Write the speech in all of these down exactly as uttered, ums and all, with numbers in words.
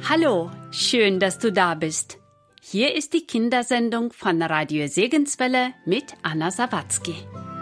Hallo, schön, dass du da bist. Hier ist die Kindersendung von Radio Segenswelle mit Anna Sawatzki.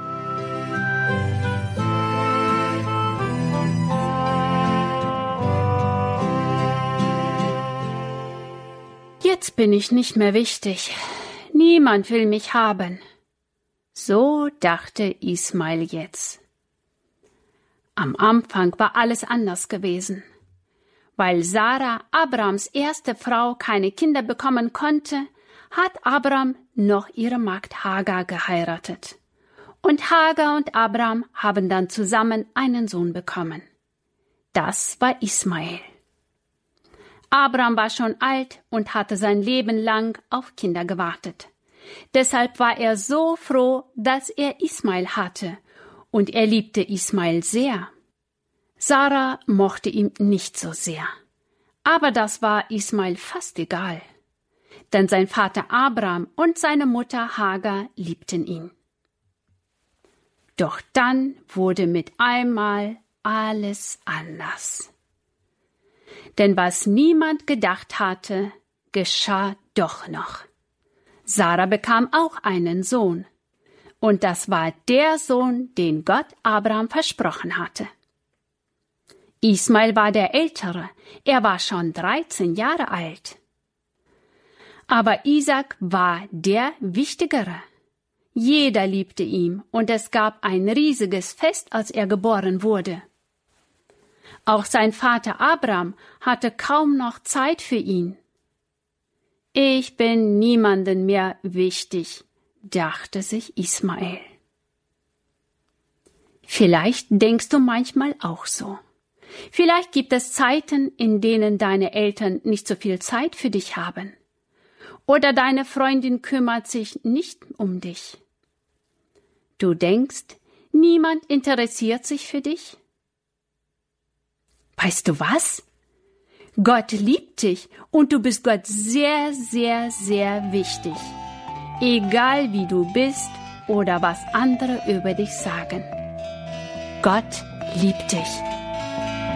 Jetzt bin ich nicht mehr wichtig. Niemand will mich haben. So dachte Ismail jetzt. Am Anfang war alles anders gewesen. Weil Sarah, Abrams erste Frau, keine Kinder bekommen konnte, hat Abram noch ihre Magd Hagar geheiratet. Und Hagar und Abram haben dann zusammen einen Sohn bekommen. Das war Ismael. Abram war schon alt und hatte sein Leben lang auf Kinder gewartet. Deshalb war er so froh, dass er Ismael hatte, und er liebte Ismael sehr. Sarah mochte ihn nicht so sehr, aber das war Ismael fast egal, denn sein Vater Abram und seine Mutter Hagar liebten ihn. Doch dann wurde mit einmal alles anders. Denn was niemand gedacht hatte, geschah doch noch. Sarah bekam auch einen Sohn, und das war der Sohn, den Gott Abram versprochen hatte. Ismael war der Ältere, er war schon dreizehn Jahre alt. Aber Isaac war der Wichtigere. Jeder liebte ihn, und es gab ein riesiges Fest, als er geboren wurde. Auch sein Vater Abram hatte kaum noch Zeit für ihn. Ich bin niemanden mehr wichtig, dachte sich Ismael. Vielleicht denkst du manchmal auch so. Vielleicht gibt es Zeiten, in denen deine Eltern nicht so viel Zeit für dich haben. Oder deine Freundin kümmert sich nicht um dich. Du denkst, niemand interessiert sich für dich? Weißt du was? Gott liebt dich und du bist Gott sehr, sehr, sehr wichtig. Egal wie du bist oder was andere über dich sagen. Gott liebt dich.